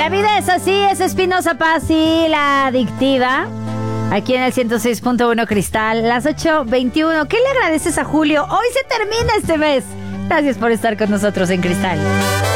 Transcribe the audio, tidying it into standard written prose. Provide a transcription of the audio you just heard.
La vida es así, es Espinosa Paz y la adictiva. Aquí en el 106.1 Cristal, las 8:21. ¿Qué le agradeces a Julio? Hoy se termina este mes. Gracias por estar con nosotros en Cristal.